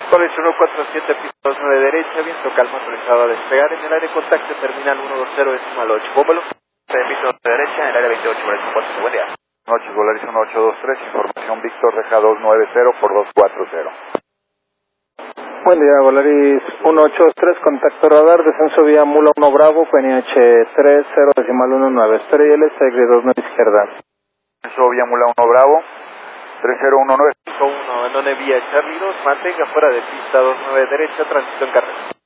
College 147, pista 29 derecha, viento calmo autorizado a despegar en el área contacto terminal 120 decimal 8. Bómbalo, pista derecha en el área 28, por el 4, buen día. Noches, Volaris 1823, información Víctor Reja 290 por 240. Buen día, Volaris 183, contacto radar, descenso vía Mula 1 Bravo, PNH 30 decimal 19, Estrella Segre 29 izquierda. Descenso vía Mula 1 Bravo, 3019. 1, en donde vía Charlie 2, mantenga fuera de pista 29 derecha, tránsito en carrera.